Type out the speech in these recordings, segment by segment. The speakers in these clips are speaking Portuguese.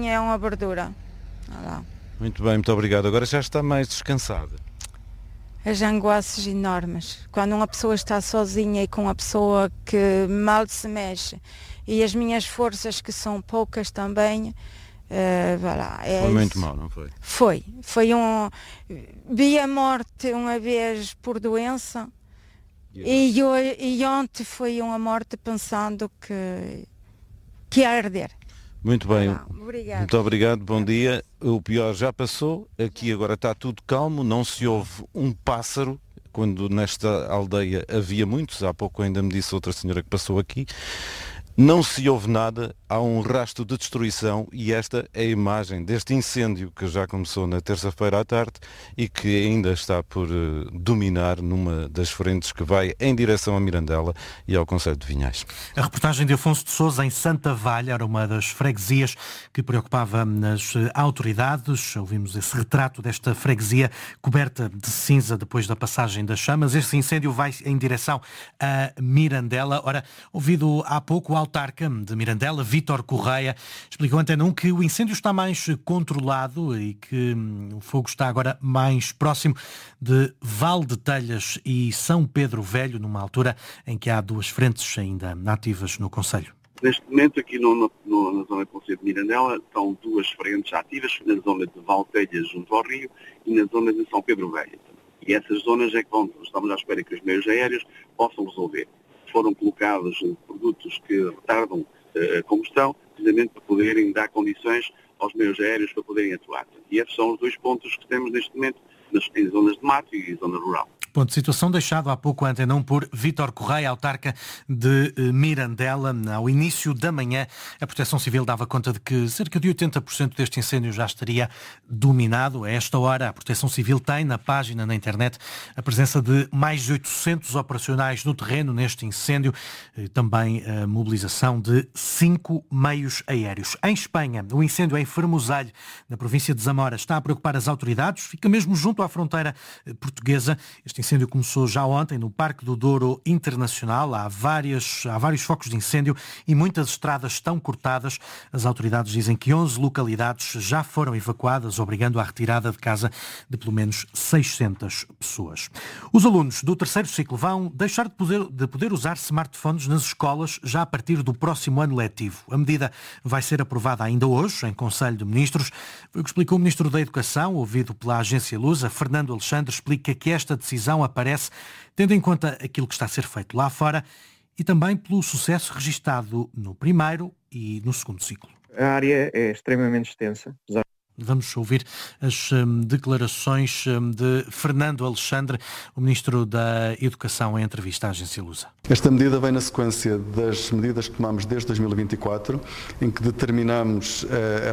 é uma verdura. Olá. Muito bem, muito obrigado. Agora já está mais descansada. As angoices enormes. Quando uma pessoa está sozinha e com uma pessoa que mal se mexe, e as minhas forças, que são poucas também, Foi muito mal, não foi? Foi vi a morte uma vez por doença, e ontem foi uma morte pensando que ia arder. Muito bem, Obrigado. muito obrigado, bom dia. O pior já passou, aqui agora está tudo calmo, não se ouve um pássaro, quando nesta aldeia havia muitos, há pouco ainda me disse outra senhora que passou aqui. Não se ouve nada, há um rastro de destruição, e esta é a imagem deste incêndio que já começou na terça-feira à tarde e que ainda está por dominar numa das frentes que vai em direção a Mirandela e ao concelho de Vinhais. A reportagem de Afonso de Sousa em Santa Valha era uma das freguesias que preocupava as autoridades. Ouvimos esse retrato desta freguesia coberta de cinza depois da passagem das chamas. Este incêndio vai em direção a Mirandela. Ora, ouvido há pouco, o autarca de Mirandela, Vítor Correia, explicou à Antena 1 que o incêndio está mais controlado e que o fogo está agora mais próximo de Val de Telhas e São Pedro Velho, numa altura em que há duas frentes ainda ativas no concelho. Neste momento, aqui na zona do concelho de Mirandela, estão duas frentes ativas, na zona de Val de Telhas, junto ao rio, e na zona de São Pedro Velho. E essas zonas é que estamos à espera que os meios aéreos possam resolver. Foram colocados produtos que retardam a combustão, precisamente para poderem dar condições aos meios aéreos para poderem atuar. E esses são os dois pontos que temos neste momento em zonas de mato e zona rural. Ponto de situação deixado há pouco a Antena 1 por Vítor Correia, autarca de Mirandela. Ao início da manhã, a Proteção Civil dava conta de que cerca de 80% deste incêndio já estaria dominado. A esta hora, a Proteção Civil tem na página, na internet, a presença de mais de 800 operacionais no terreno neste incêndio, também a mobilização de 5 meios aéreos. Em Espanha, o incêndio em Fermoselho, na província de Zamora, está a preocupar as autoridades, fica mesmo junto à fronteira portuguesa. Este incêndio começou já ontem no Parque do Douro Internacional. Há vários focos de incêndio e muitas estradas estão cortadas. As autoridades dizem que 11 localidades já foram evacuadas, obrigando à retirada de casa de pelo menos 600 pessoas. Os alunos do terceiro ciclo vão deixar de poder usar smartphones nas escolas já a partir do próximo ano letivo. A medida vai ser aprovada ainda hoje em Conselho de Ministros. Foi o que explicou o Ministro da Educação, ouvido pela agência Lusa. Fernando Alexandre explica que esta decisão aparece tendo em conta aquilo que está a ser feito lá fora e também pelo sucesso registado no primeiro e no segundo ciclo. A área é extremamente extensa. Vamos ouvir as declarações de Fernando Alexandre, o Ministro da Educação, em entrevista à agência Lusa. Esta medida vem na sequência das medidas que tomamos desde 2024, em que determinamos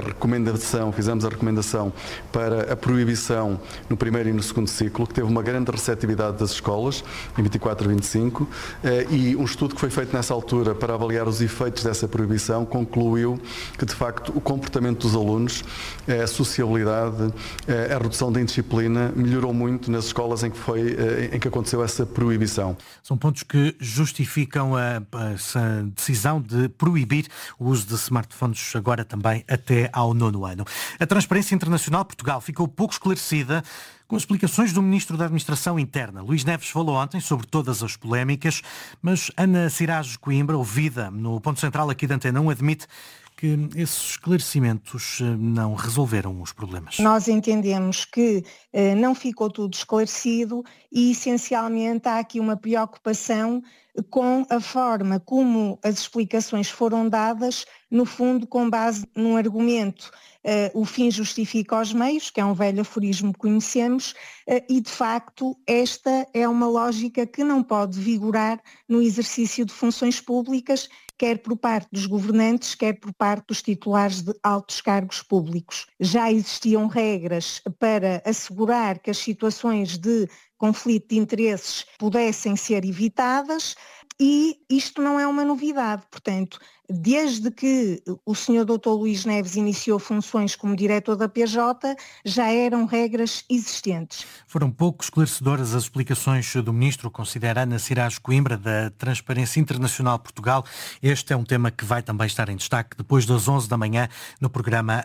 fizemos a recomendação para a proibição no primeiro e no segundo ciclo, que teve uma grande receptividade das escolas, em 24 e 25, e um estudo que foi feito nessa altura para avaliar os efeitos dessa proibição concluiu que, de facto, o comportamento dos alunos, a sociabilidade, a redução da indisciplina melhorou muito nas escolas em que aconteceu essa proibição. São pontos que justificam essa decisão de proibir o uso de smartphones agora também até ao 9º ano. A Transparência Internacional Portugal ficou pouco esclarecida com as explicações do Ministro da Administração Interna. Luís Neves falou ontem sobre todas as polémicas, mas Ana Siraj Coimbra, ouvida no ponto central aqui da Antena 1, admite que esses esclarecimentos não resolveram os problemas. Nós entendemos que não ficou tudo esclarecido e, essencialmente, há aqui uma preocupação com a forma como as explicações foram dadas, no fundo, com base num argumento. O fim justifica os meios, que é um velho aforismo que conhecemos, e, de facto, esta é uma lógica que não pode vigorar no exercício de funções públicas, quer por parte dos governantes, quer por parte dos titulares de altos cargos públicos. Já existiam regras para assegurar que as situações de conflito de interesses pudessem ser evitadas e isto não é uma novidade. Portanto, desde que o Sr. Dr. Luís Neves iniciou funções como diretor da PJ, já eram regras existentes. Foram pouco esclarecedoras as explicações do Ministro, considera Ana Siraj Coimbra, da Transparência Internacional Portugal. Este é um tema que vai também estar em destaque depois das 11 da manhã no programa